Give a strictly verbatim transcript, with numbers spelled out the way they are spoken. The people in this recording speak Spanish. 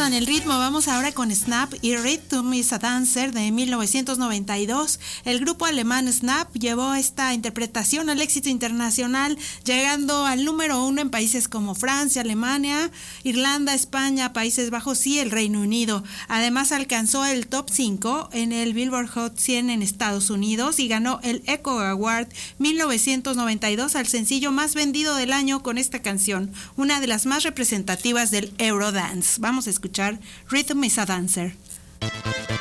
en el ritmo. Vamos ahora con Snap y Rhythm is a Dancer de mil novecientos noventa y dos. El grupo alemán Snap llevó esta interpretación al éxito internacional, llegando al número uno en países como Francia, Alemania, Irlanda, España, Países Bajos y el Reino Unido. Además alcanzó el top cinco en el Billboard Hot cien en Estados Unidos y ganó el Echo Award mil novecientos noventa y dos al sencillo más vendido del año con esta canción, una de las más representativas del Eurodance. Vamos a escuchar Rhythm is a Dancer.